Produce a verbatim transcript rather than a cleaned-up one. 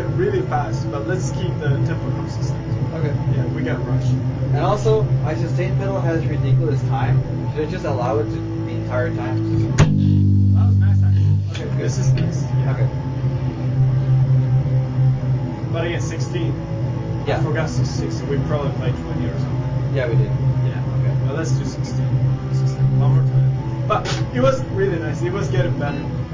really fast, but let's keep the tempo consistent. Okay. Yeah, we got rushed. And also, my sustain pedal has ridiculous time. Should I just allow it to the entire time? That was nice, actually. Okay, good. This is nice. Yeah. Okay. But again, sixteen. Yeah. I forgot sixteen, so we probably played twenty or something. Yeah, we did. Yeah. Okay. Well, let's do sixteen. sixteen. One more time. But it was really nice. It was getting better.